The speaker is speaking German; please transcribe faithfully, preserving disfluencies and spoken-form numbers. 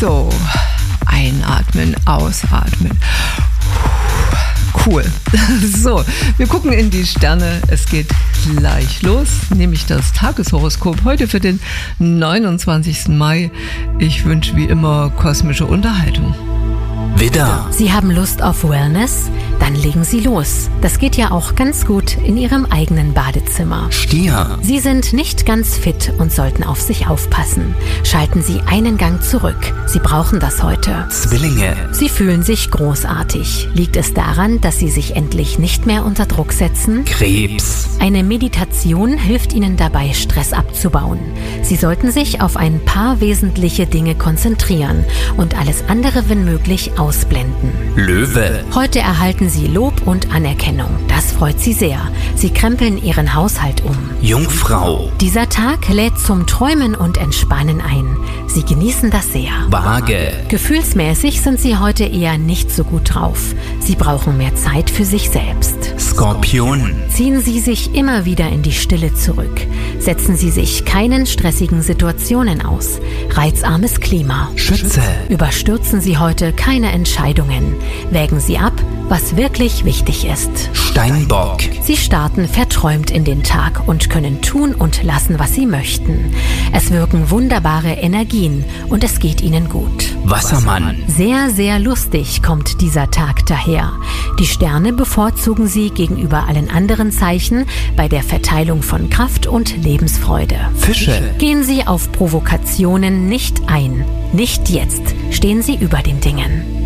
So, einatmen, ausatmen. Cool. So, wir gucken in die Sterne. Es geht gleich los, nämlich das Tageshoroskop heute für den neunundzwanzigsten Mai. Ich wünsche wie immer kosmische Unterhaltung. Widder. Sie haben Lust auf Wellness? Dann legen Sie los. Das geht ja auch ganz gut in Ihrem eigenen Badezimmer. Stier. Sie sind nicht ganz fit und sollten auf sich aufpassen. Schalten Sie einen Gang zurück. Sie brauchen das heute. Zwillinge. Sie fühlen sich großartig. Liegt es daran, dass Sie sich endlich nicht mehr unter Druck setzen? Krebs. Eine Meditation hilft Ihnen dabei, Stress abzubauen. Sie sollten sich auf ein paar wesentliche Dinge konzentrieren und alles andere, wenn möglich, ausblenden. Löwe. Heute erhalten Sie Lob und Anerkennung. Das freut Sie sehr. Sie krempeln Ihren Haushalt um. Jungfrau. Dieser Tag lädt zum Träumen und Entspannen ein. Sie genießen das sehr. Waage. Gefühlsmäßig sind Sie heute eher nicht so gut drauf. Sie brauchen mehr Zeit für sich selbst. Skorpion. Ziehen Sie sich immer wieder in die Stille zurück. Setzen Sie sich keinen stressigen Situationen aus. Reizarmes Klima. Schütze. Überstürzen Sie heute keine Entscheidungen. Wägen Sie ab, was wirklich wichtig ist. Steinbock. Sie starten verträumt in den Tag und können tun und lassen, was Sie möchten. Es wirken wunderbare Energien und es geht Ihnen gut. Wassermann. Sehr, sehr lustig kommt dieser Tag daher. Die Sterne bevorzugen Sie gegenüber allen anderen Zeichen bei der Verteilung von Kraft und Lebensfreude. Fische. Gehen Sie auf Provokationen nicht ein. Nicht jetzt. Stehen Sie über den Dingen.